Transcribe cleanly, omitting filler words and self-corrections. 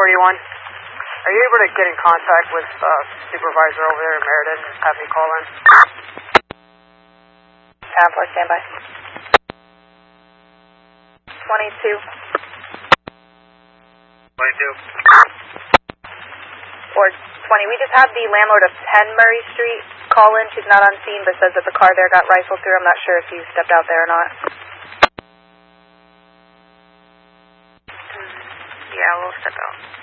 1041. Are you able to get in contact with supervisor over there, Meriden, and have me call in? 10-4, standby. 22. 22. Or 20. We just had the landlord of 10 Murray Street call in. She's not on scene, but says that the car there got rifled through. I'm not sure if you stepped out there or not. Yeah, we'll step out.